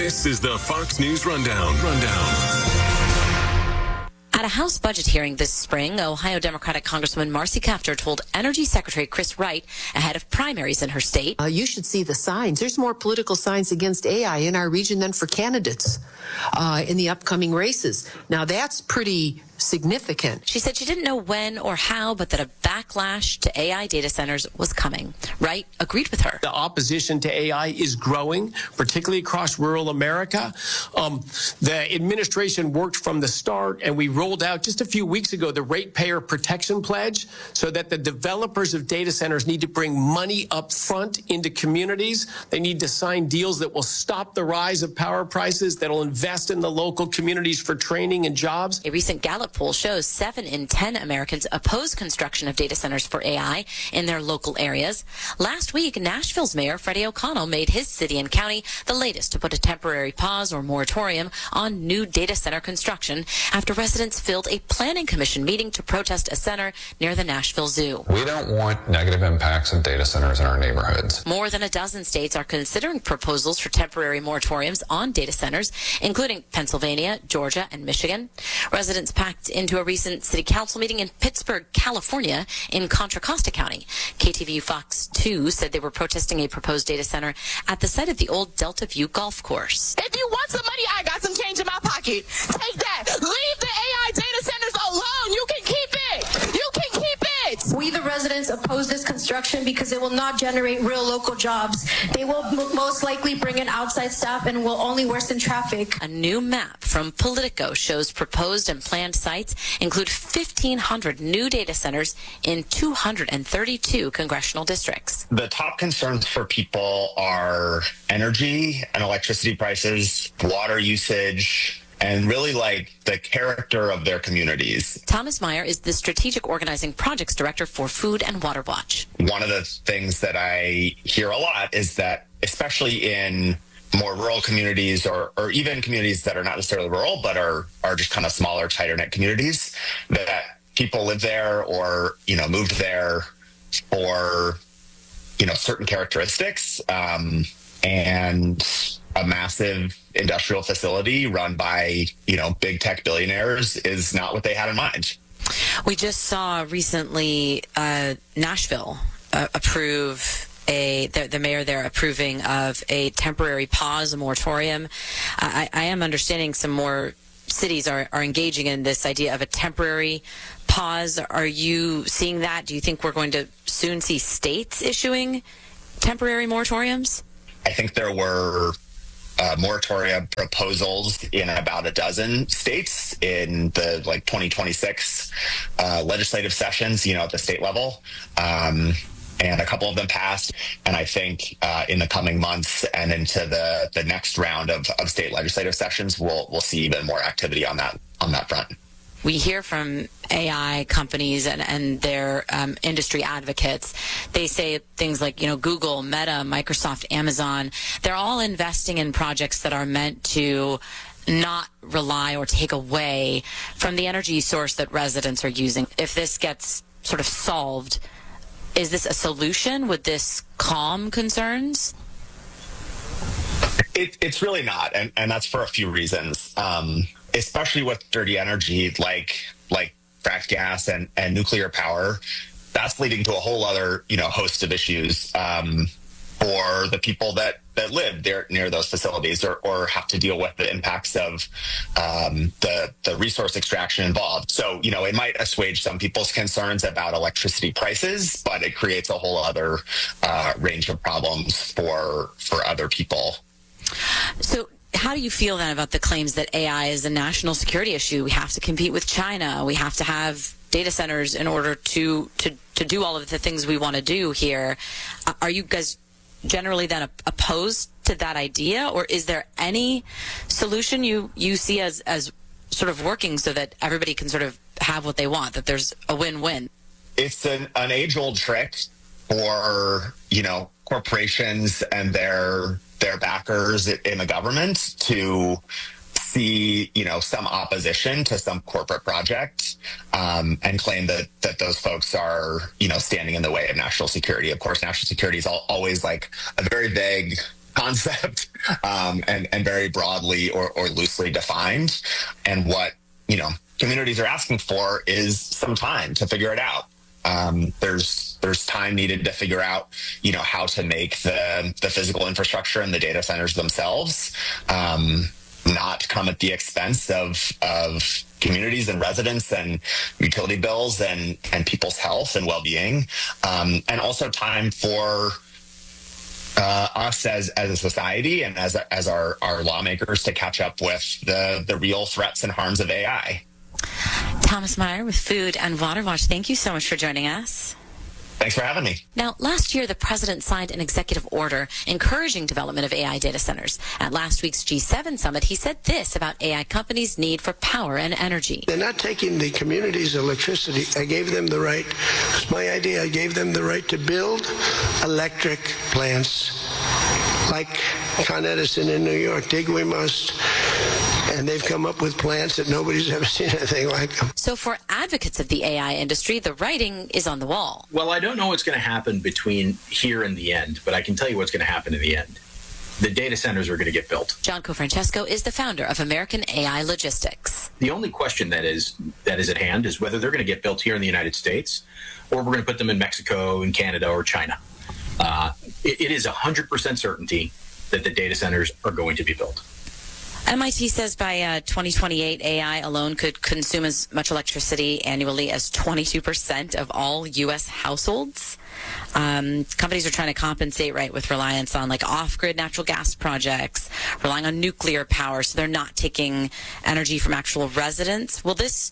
This is the Fox News Rundown. At a House budget hearing this spring, Ohio Democratic Congresswoman Marcy Kaptur told Energy Secretary Chris Wright ahead of primaries in her state. You should see the signs. There's more political signs against AI in our region than for candidates in the upcoming races. Now, that's pretty significant. She said she didn't know when or how, but that a backlash to AI data centers was coming. Wright agreed with her. The opposition to AI is growing, particularly across rural America. The administration worked from the start, and we rolled out just a few weeks ago the Ratepayer Protection Pledge so that the developers of data centers need to bring money up front into communities. They need to sign deals that will stop the rise of power prices, that will invest in the local communities for training and jobs. A recent Gallup poll shows 7 in 10 Americans oppose construction of data centers for AI in their local areas. Last week, Nashville's Mayor Freddie O'Connell made his city and county the latest to put a temporary pause or moratorium on new data center construction after residents filled a planning commission meeting to protest a center near the Nashville Zoo. We don't want negative impacts of data centers in our neighborhoods. More than a dozen states are considering proposals for temporary moratoriums on data centers, including Pennsylvania, Georgia, and Michigan. Residents packed into a recent city council meeting in Pittsburgh, California, in Contra Costa County. KTVU Fox 2 said they were protesting a proposed data center at the site of the old Delta View golf course. If you want some money, I got some change in my pocket. Take that. Leave the AI data centers alone. You can keep it. You can keep it. We, the residents, oppose this construction because it will not generate real local jobs. They will most likely bring in outside staff and will only worsen traffic. A new map from Politico shows proposed and planned sites include 1,500 new data centers in 232 congressional districts. The top concerns for people are energy and electricity prices, water usage, and really like the character of their communities. Thomas Meyer is the Strategic Organizing Projects Director for Food and Water Watch. One of the things that I hear a lot is that, especially in more rural communities or even communities that are not necessarily rural, but are just kind of smaller, tighter knit communities, that people live there or, moved there for, certain characteristics, and a massive industrial facility run by, big tech billionaires is not what they had in mind. We just saw recently Nashville approve the mayor there approving of a temporary pause, a moratorium. I am understanding some more cities are engaging in this idea of a temporary pause. Are you seeing that? Do you think we're going to soon see states issuing temporary moratoriums? I think there were moratorium proposals in about a dozen states in the 2026 legislative sessions, at the state level. And a couple of them passed. And I think in the coming months and into the next round of state legislative sessions, we'll see even more activity on that front. We hear from AI companies and their industry advocates. They say things like, Google, Meta, Microsoft, Amazon, they're all investing in projects that are meant to not rely or take away from the energy source that residents are using. If this gets sort of solved, is this a solution? Would this calm concerns? It's really not, and that's for a few reasons. Especially with dirty energy like fracked gas and nuclear power, that's leading to a whole other host of issues for the people that live there near those facilities or have to deal with the impacts of the resource extraction involved. So it might assuage some people's concerns about electricity prices, but it creates a whole other range of problems for other people. So how do you feel then about the claims that AI is a national security issue? We have to compete with China. We have to have data centers in order to do all of the things we want to do here. Are you guys generally then opposed to that idea, or is there any solution you see as sort of working so that everybody can sort of have what they want, that there's a win-win? It's an age-old trick for corporations and their backers in the government to see some opposition to some corporate project and claim that those folks are standing in the way of national security. Of course, national security is always like a very vague concept, and very broadly or loosely defined. And what, communities are asking for is some time to figure it out. There's time needed to figure out, how to make the physical infrastructure and the data centers themselves not come at the expense of communities and residents and utility bills and people's health and well-being, and also time for us as a society and as our lawmakers to catch up with the real threats and harms of AI. Thomas Meyer with Food and Water Watch, thank you so much for joining us. Thanks for having me. Now, last year, the president signed an executive order encouraging development of AI data centers. At last week's G7 summit, he said this about AI companies' need for power and energy. They're not taking the community's electricity. I gave them the right. It's my idea. I gave them the right to build electric plants like Con Edison in New York. Dig we must. And they've come up with plants that nobody's ever seen anything like them. So for advocates of the AI industry, the writing is on the wall. Well, I don't know what's going to happen between here and the end, but I can tell you what's going to happen in the end. The data centers are going to get built. John Cofrancesco is the founder of American AI Logistics. The only question that is at hand is whether they're going to get built here in the United States or we're going to put them in Mexico, in Canada, or China. It is 100% certainty that the data centers are going to be built. MIT says by 2028, AI alone could consume as much electricity annually as 22% of all U.S. households. Companies are trying to compensate, right, with reliance on like off-grid natural gas projects, relying on nuclear power, so they're not taking energy from actual residents. Will this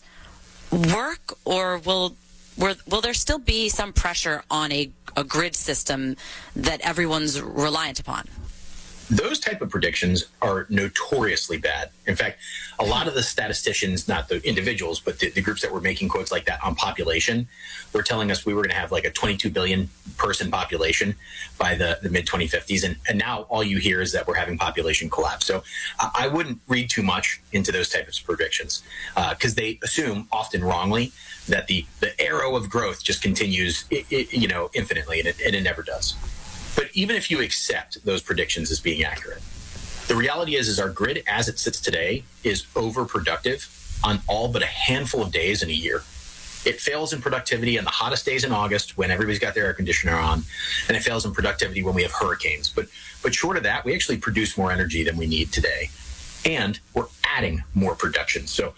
work, or will there still be some pressure on a grid system that everyone's reliant upon? Those type of predictions are notoriously bad. In fact, a lot of the statisticians, not the individuals, but the groups that were making quotes like that on population, were telling us we were going to have like a 22 billion person population by the mid-2050s. And now all you hear is that we're having population collapse. So I wouldn't read too much into those types of predictions because they assume, often wrongly, that the arrow of growth just continues, infinitely, and it never does. But even if you accept those predictions as being accurate, the reality is our grid as it sits today is overproductive on all but a handful of days in a year. It fails in productivity on the hottest days in August when everybody's got their air conditioner on, and it fails in productivity when we have hurricanes. But short of that, we actually produce more energy than we need today, and we're adding more production. So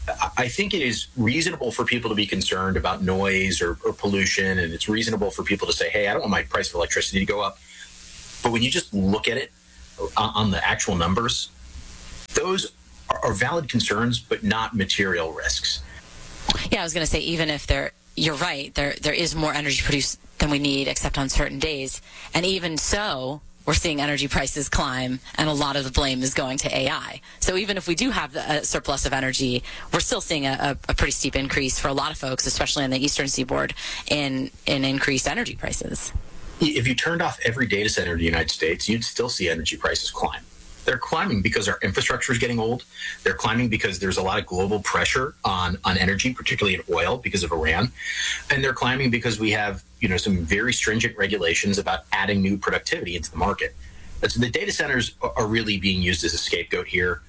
I think it is reasonable for people to be concerned about noise or pollution, and it's reasonable for people to say, hey, I don't want my price of electricity to go up. But when you just look at it on the actual numbers, those are valid concerns, but not material risks. Yeah, I was going to say, even if you're right, there is more energy produced than we need, except on certain days. And even so, we're seeing energy prices climb, and a lot of the blame is going to AI. So even if we do have a surplus of energy, we're still seeing a pretty steep increase for a lot of folks, especially on the eastern seaboard, in increased energy prices. If you turned off every data center in the United States, you'd still see energy prices climb. They're climbing because our infrastructure is getting old. They're climbing because there's a lot of global pressure on energy, particularly in oil because of Iran. And they're climbing because we have, some very stringent regulations about adding new productivity into the market. So the data centers are really being used as a scapegoat here.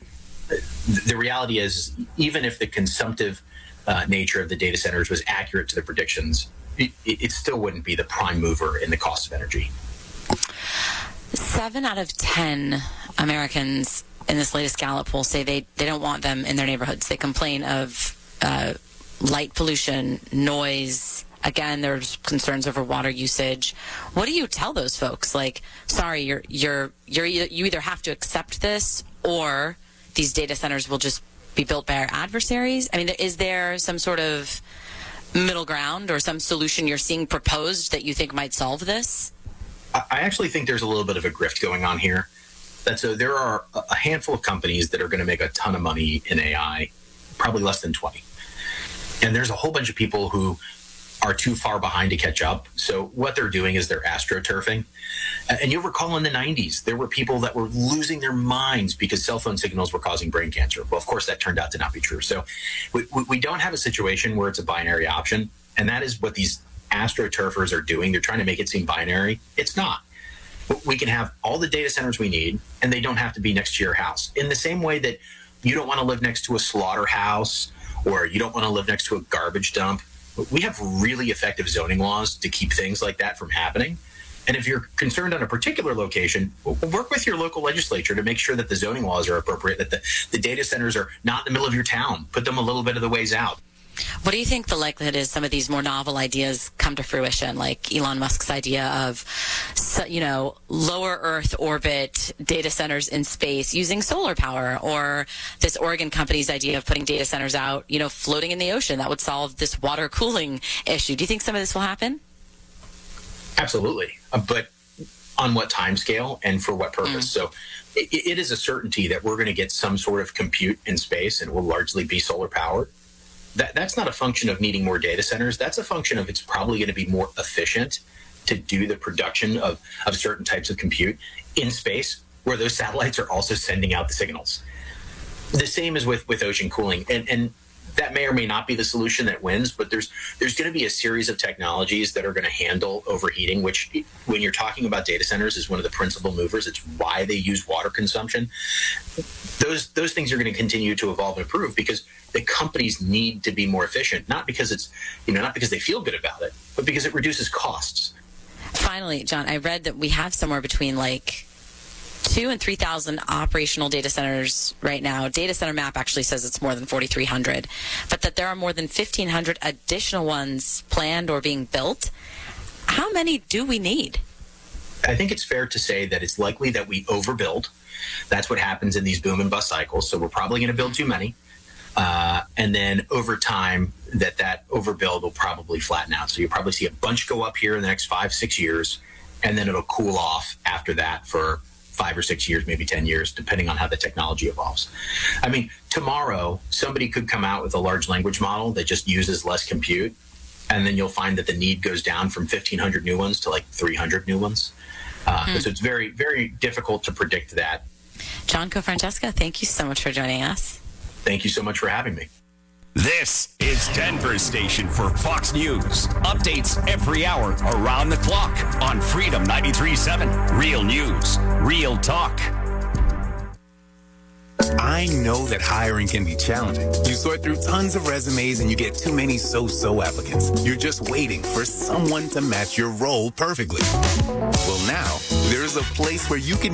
The reality is, even if the consumptive nature of the data centers was accurate to the predictions, it still wouldn't be the prime mover in the cost of energy. 7 out of 10 Americans in this latest Gallup poll say they don't want them in their neighborhoods. They complain of light pollution, noise. Again, there's concerns over water usage. What do you tell those folks? Like, sorry, you either have to accept this, or these data centers will just be built by our adversaries. I mean, is there some sort of middle ground or some solution you're seeing proposed that you think might solve this? I actually think there's a little bit of a grift going on here. So there are a handful of companies that are going to make a ton of money in AI, probably less than 20. And there's a whole bunch of people who are too far behind to catch up. So what they're doing is they're astroturfing. And you'll recall in the 90s, there were people that were losing their minds because cell phone signals were causing brain cancer. Well, of course, that turned out to not be true. So we don't have a situation where it's a binary option. And that is what these astroturfers are doing. They're trying to make it seem binary. It's not. We can have all the data centers we need, and they don't have to be next to your house. In the same way that you don't want to live next to a slaughterhouse or you don't want to live next to a garbage dump. We have really effective zoning laws to keep things like that from happening. And if you're concerned on a particular location, work with your local legislature to make sure that the zoning laws are appropriate, that the data centers are not in the middle of your town. Put them a little bit of the ways out. What do you think the likelihood is some of these more novel ideas come to fruition, like Elon Musk's idea of, lower Earth orbit data centers in space using solar power, or this Oregon company's idea of putting data centers out, floating in the ocean that would solve this water cooling issue? Do you think some of this will happen? Absolutely. But on what time scale and for what purpose? So it is a certainty that we're going to get some sort of compute in space, and it will largely be solar powered. That's not a function of needing more data centers. That's a function of it's probably going to be more efficient to do the production of certain types of compute in space, where those satellites are also sending out the signals. The same is with ocean cooling. And that may or may not be the solution that wins, but there's going to be a series of technologies that are going to handle overheating, which when you're talking about data centers is one of the principal movers. It's why they use water consumption. Those things are going to continue to evolve and improve because the companies need to be more efficient, not because it's, not because they feel good about it, but because it reduces costs. Finally, John, I read that we have somewhere between 2,000 and 3,000 operational data centers right now. Data Center Map actually says it's more than 4,300, but that there are more than 1,500 additional ones planned or being built. How many do we need? I think it's fair to say that it's likely that we overbuild. That's what happens in these boom and bust cycles. So we're probably going to build too many. And then over time, that overbuild will probably flatten out. So you'll probably see a bunch go up here in the next 5-6 years, and then it'll cool off after that for 5 or 6 years, maybe 10 years, depending on how the technology evolves. I mean, tomorrow, somebody could come out with a large language model that just uses less compute, and then you'll find that the need goes down from 1,500 new ones to 300 new ones. So it's very, very difficult to predict that. John Cofrancesca, thank you so much for joining us. Thank you so much for having me. This is Denver's station for Fox News. Updates every hour around the clock on Freedom 93.7. Real news, real talk. I know that hiring can be challenging. You sort through tons of resumes and you get too many so-so applicants. You're just waiting for someone to match your role perfectly. Well, now there's a place where you can